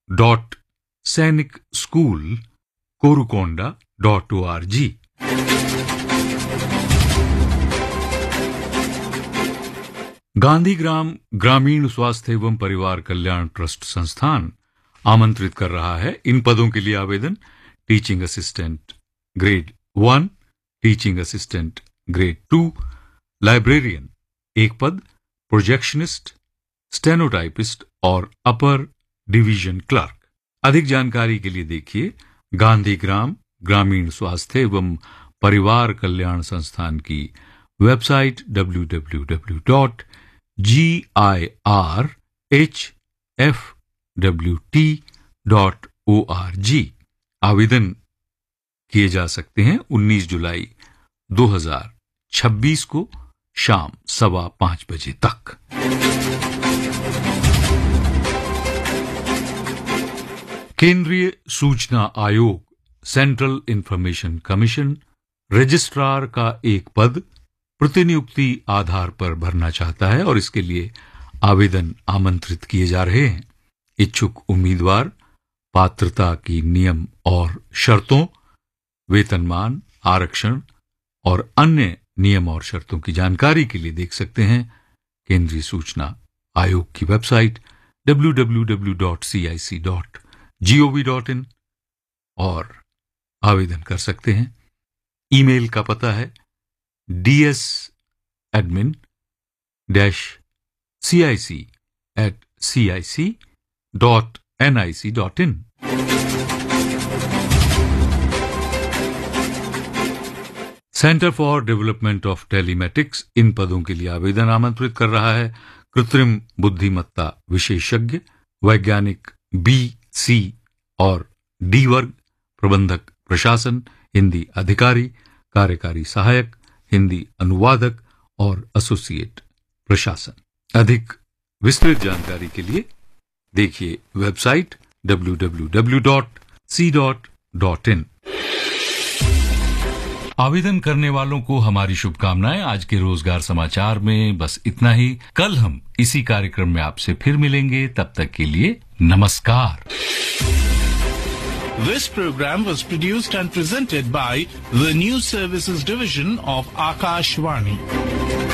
www.sainikschool.korukonda.org। Gandhigram ग्रामीण स्वास्थ्य एवं परिवार कल्याण ट्रस्ट संस्थान आमंत्रित कर रहा है इन पदों के लिए आवेदन। Teaching assistant grade 1, teaching assistant grade 2, librarian 1 पद, प्रोजेक्शनिस्ट, स्टेनोटाइपिस्ट और अपर डिवीजन क्लर्क। अधिक जानकारी के लिए देखिए गांधीग्राम ग्रामीण स्वास्थ्य एवं परिवार कल्याण संस्थान की वेबसाइट www.girhfwt.org। आवेदन किए जा सकते हैं 19 जुलाई 2026 को शाम 5:15 बजे तक। केंद्रीय सूचना आयोग सेंट्रल इंफॉर्मेशन कमीशन रजिस्ट्रार का एक पद प्रतिनियुक्ति आधार पर भरना चाहता है और इसके लिए आवेदन आमंत्रित किए जा रहे हैं। इच्छुक उम्मीदवार पात्रता की नियम और शर्तों, वेतनमान, आरक्षण और अन्य नियम और शर्तों की जानकारी के लिए देख सकते हैं केंद्रीय सूचना आयोग की वेबसाइट www.cic.gov.in और आवेदन कर सकते हैं। ईमेल का पता है ds@cic.nic.in। Centre for development of telematics इन पदों के लिए आवेदन आमंत्रित कर रहा है। कृत्रिम बुद्धिमत्ता विशेषज्ञ, वैज्ञानिक बी, सी और डी वर्ग, प्रबंधक प्रशासन, हिंदी अधिकारी, कार्यकारी सहायक, हिंदी अनुवादक और एसोसिएट प्रशासन। अधिक विस्तृत जानकारी के लिए देखिए वेबसाइट www.c.in। आवेदन करने वालों को हमारी शुभकामनाएं। आज के रोजगार समाचार में बस इतना ही। कल हम इसी कार्यक्रम में आपसे फिर मिलेंगे, तब तक के लिए नमस्कार। This program was produced and presented by the News Services Division of Akashvani.